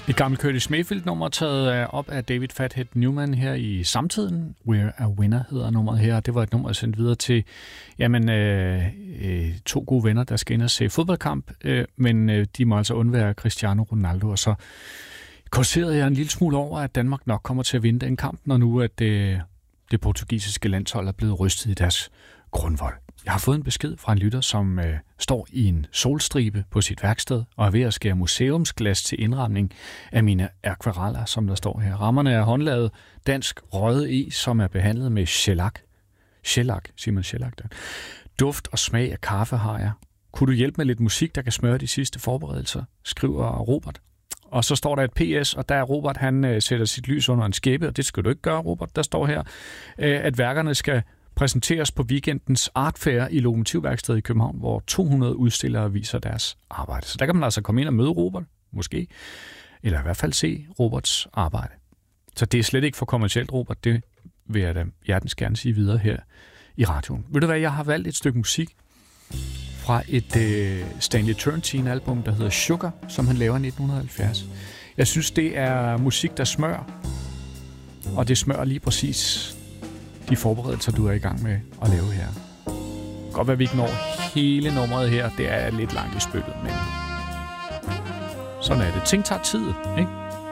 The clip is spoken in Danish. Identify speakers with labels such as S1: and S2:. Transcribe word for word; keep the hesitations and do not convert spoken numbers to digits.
S1: Et gammelt Curtis Mayfield-nummer taget op af David Fathead Newman her i samtiden. We're a Winner hedder nummeret her. Det var et nummer sendt videre til jamen, øh, øh, to gode venner, der skal ind og se fodboldkamp, øh, men øh, de må altså undvære Cristiano Ronaldo, og så kurserede jeg en lille smule over, at Danmark nok kommer til at vinde den kamp, når nu at det, det portugisiske landshold er blevet rystet i deres grundvold. Jeg har fået en besked fra en lytter, som øh, står i en solstribe på sit værksted og er ved at skære museumsglas til indramning af mine akvareller, som der står her. Rammerne er håndlavet dansk røget is, som er behandlet med shellac. Shellac, siger man shellac der. Duft og smag af kaffe har jeg. Kunne du hjælpe med lidt musik, der kan smøre de sidste forberedelser? Skriver Robert. Og så står der et P S, og der er Robert, han øh, sætter sit lys under en skæppe, og det skal du ikke gøre, Robert. Der står her, øh, at værkerne skal præsenteres på weekendens Art Fair i Lokomotivværkstedet i København, hvor to hundrede udstillere viser deres arbejde. Så der kan man altså komme ind og møde Robert, måske, eller i hvert fald se Roberts arbejde. Så det er slet ikke for kommercielt, Robert. Det vil jeg da hjertens gerne sige videre her i radioen. Ved du hvad, jeg har valgt et stykke musik fra et øh, Stanley Turrentine-album, der hedder Sugar, som han laver i nitten halvfjerds. Jeg synes, det er musik, der smør, og det smører lige præcis de forberedelser, du er i gang med at lave her. Godt være, vi ikke når hele nummeret her. Det er lidt langt i spyttet, men sådan er det. Ting tager tid, ikke?